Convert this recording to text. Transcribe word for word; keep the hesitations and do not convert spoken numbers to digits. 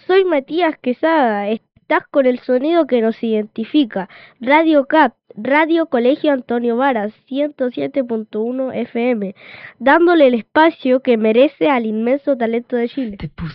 soy Matías Quesada. Estás con el sonido que nos identifica. Radio C A P, Radio Colegio Antonio Varas, ciento siete punto uno F M, dándole el espacio que merece al inmenso talento de Chile. Te puse